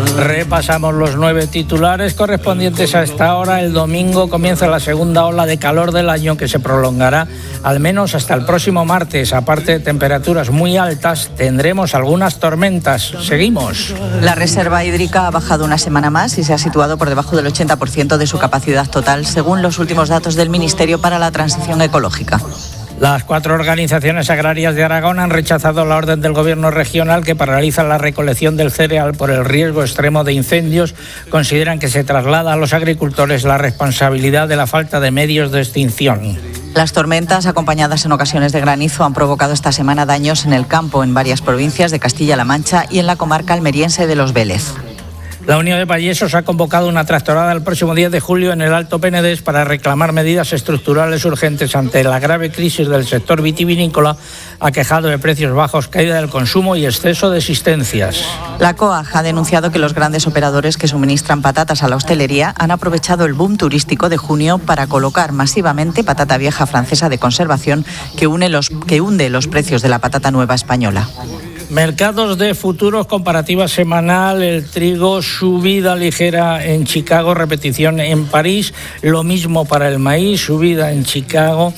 Repasamos los 9 titulares correspondientes a esta hora. El domingo comienza la segunda ola de calor del año, que se prolongará al menos hasta el próximo martes. Aparte de temperaturas muy altas, tendremos algunas tormentas. Seguimos. La reserva hídrica ha bajado una semana más y se ha situado por debajo del 80% de su capacidad total, según los últimos datos del Ministerio para la Transición Ecológica. Las 4 organizaciones agrarias de Aragón han rechazado la orden del Gobierno regional que paraliza la recolección del cereal por el riesgo extremo de incendios. Consideran que se traslada a los agricultores la responsabilidad de la falta de medios de extinción. Las tormentas, acompañadas en ocasiones de granizo, han provocado esta semana daños en el campo en varias provincias de Castilla-La Mancha y en la comarca almeriense de Los Vélez. La Unión de Payesos ha convocado una tractorada el próximo 10 de julio en el Alto Penedés para reclamar medidas estructurales urgentes ante la grave crisis del sector vitivinícola, aquejado de precios bajos, caída del consumo y exceso de existencias. La COAG ha denunciado que los grandes operadores que suministran patatas a la hostelería han aprovechado el boom turístico de junio para colocar masivamente patata vieja francesa de conservación que hunde los precios de la patata nueva española. Mercados de futuros, comparativa semanal, el trigo, subida ligera en Chicago, repetición en París, lo mismo para el maíz, subida en Chicago,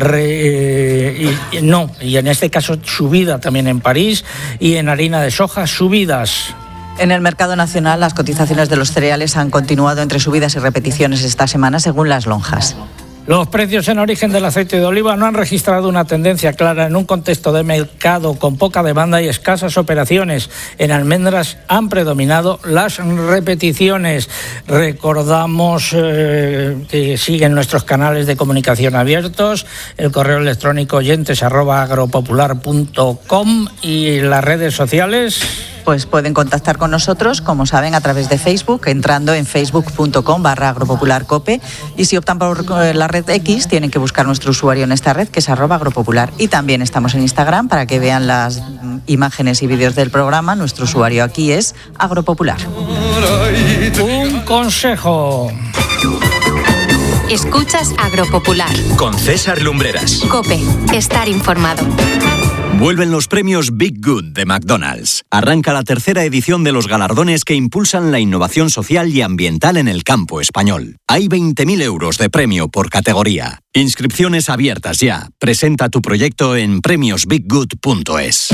y en este caso subida también en París, y en harina de soja, subidas. En el mercado nacional, las cotizaciones de los cereales han continuado entre subidas y repeticiones esta semana, según las lonjas. Los precios en origen del aceite de oliva no han registrado una tendencia clara en un contexto de mercado con poca demanda y escasas operaciones. En almendras han predominado las repeticiones. Recordamos que siguen nuestros canales de comunicación abiertos, el correo electrónico oyentes@agropopular.com y las redes sociales. Pues pueden contactar con nosotros, como saben, a través de Facebook, entrando en facebook.com/agropopularcope, y si optan por la red X, tienen que buscar nuestro usuario en esta red, que es @agropopular, y también estamos en Instagram para que vean las imágenes y vídeos del programa. Nuestro usuario aquí es agropopular. Un consejo. Escuchas Agropopular con César Lumbreras. COPE, estar informado. Vuelven los premios Big Good de McDonald's. Arranca la tercera edición de los galardones que impulsan la innovación social y ambiental en el campo español. Hay 20.000 euros de premio por categoría. Inscripciones abiertas ya. Presenta tu proyecto en premiosbiggood.es.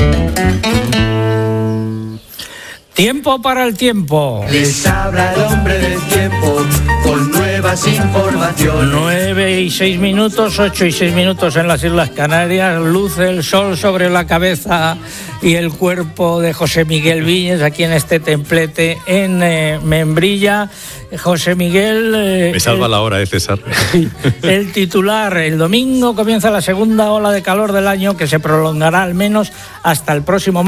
Tiempo para el tiempo. Les habla el hombre del tiempo con nuevas informaciones. 9:06, 8:06 en las Islas Canarias. Luce el sol sobre la cabeza y el cuerpo de José Miguel Viñes aquí en este templete en Membrilla. José Miguel... Me salva la hora, César. El titular: el domingo comienza la segunda ola de calor del año, que se prolongará al menos hasta el próximo